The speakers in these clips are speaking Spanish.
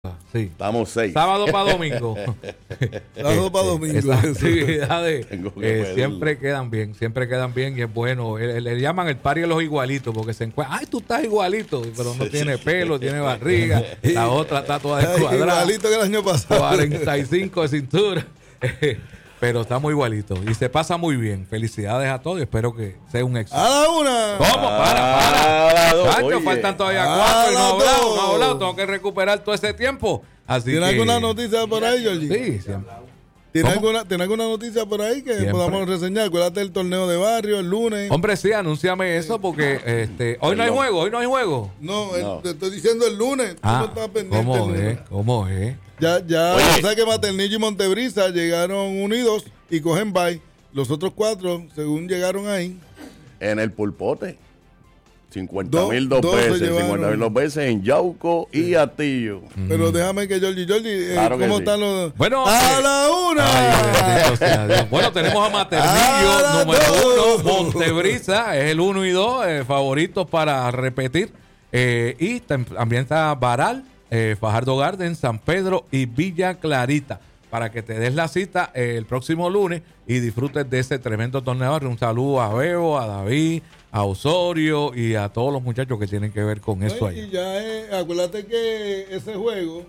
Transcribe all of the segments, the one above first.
Sí. Estamos 6. Sábado para domingo. Sábado para domingo. Esas actividades siempre quedan bien y es bueno. Le llaman el party de los igualitos porque se encuentra. Ay, tú estás igualito, pero no tiene pelo, tiene barriga. La otra está toda descuadrada. Igualito que el año pasado. 45 de cintura. Pero estamos igualitos y se pasa muy bien. Felicidades a todos y espero que sea un éxito. ¡A la una! ¿Cómo? Para. Oye. Faltan todavía 4 y no he hablado. Tengo que recuperar todo ese tiempo. ¿Tiene alguna noticia por ahí, Georgie? Sí, siempre. ¿Tiene alguna noticia por ahí que podamos reseñar? Acuérdate del torneo de barrio el lunes. Hombre, sí, anúnciame eso porque hoy no hay juego. No, te estoy diciendo el lunes. Tú no estás pendiente. ¿Cómo es? Ya, o sea que Maternillo y Montebrisa llegaron unidos y cogen bye. Los otros 4, según llegaron ahí. En el pulpote. 50,000 dos veces en Yauco y Atillo. Pero déjame que Georgie, claro ¿cómo sí. están los...? Bueno, ¡a la una! Bueno, tenemos a Maternillo número 1, Montebrisa, es el 1 y 2, favoritos para repetir. Y también está Baral, Fajardo Garden, San Pedro y Villa Clarita. Para que te des la cita el próximo lunes y disfrutes de ese tremendo torneo. Un saludo a Bebo, a David, a Osorio y a todos los muchachos que tienen que ver con eso ahí. Y ya acuérdate que ese juego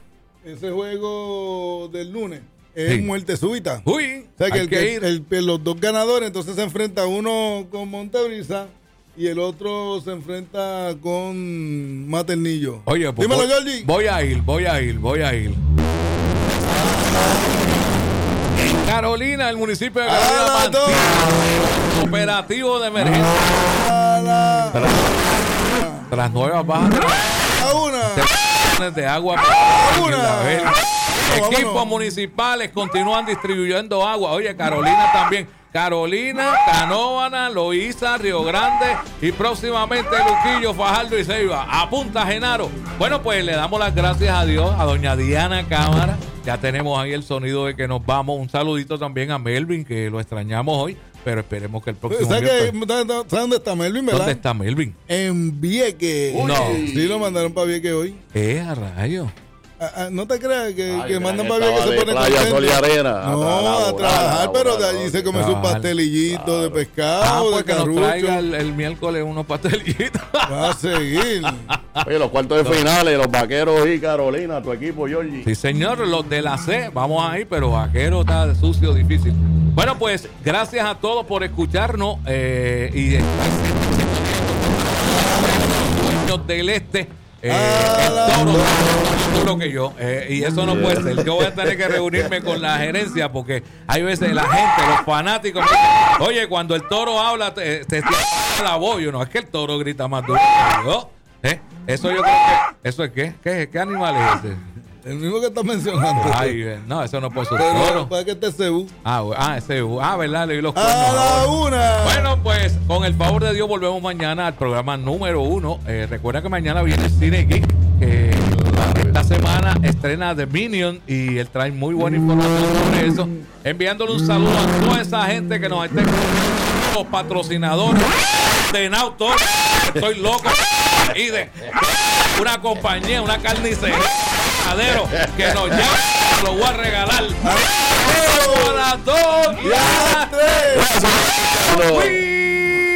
del lunes es muerte súbita. Uy, o sea que los dos ganadores entonces se enfrenta uno con Montebrisa y el otro se enfrenta con Maternillo. Oye, pues dímelo, Georgie. Voy a ir. En Carolina, el municipio de Carolina mantiene operativo de emergencia. Tras nuevas bajas de agua. Equipos municipales continúan distribuyendo agua. Oye, Carolina también. Carolina, Canóvana, Loíza, Río Grande y próximamente Luquillo, Fajardo y Ceiba. Apunta Genaro. Bueno, pues le damos las gracias a Dios, a doña Diana Cámara. Ya tenemos ahí el sonido de que nos vamos. Un saludito también a Melvin, que lo extrañamos hoy, pero esperemos que el próximo ¿Sabes dónde está Melvin, verdad? ¿Dónde está Melvin? En Vieques. No. Sí, lo mandaron para Vieques hoy. A rayos. No te creas que mandan para Vieques, que se pone playa, sol y arena. No, a trabajar, pero de allí se come sus pastelillitos de pescado, de que nos carrucho. traiga el miércoles unos pastelillitos. Va a seguir. Oye, los cuartos de finales, los Vaqueros y Carolina, tu equipo, Georgie. Sí, señor, los de la C, vamos ahí, pero Vaquero está sucio, difícil. Bueno, pues, gracias a todos por escucharnos y del este. El Toro más duro que yo, y eso no puede ser. Yo voy a tener que reunirme con la gerencia porque hay veces la gente, los fanáticos, oye, cuando el Toro habla te la voz. No es que el Toro grita más duro que yo. Eso yo creo que eso es ¿qué animal es ese? El mismo que estás mencionando. Ay, no, eso no puede ser. Pero para que este Cebú. ¿Verdad? Le vi los cuernos. ¡A la una! Bueno, pues, con el favor de Dios, volvemos mañana al programa número 1. Recuerda que mañana viene Cine Geek, que esta semana estrena The Minion y él trae muy buena información sobre eso. Enviándole un saludo a toda esa gente que nos está escuchando, los patrocinadores de Nauto. Estoy loco. Y de una compañía, una carnicería que nos llama, lo voy a regalar. A las 2 y a las 3.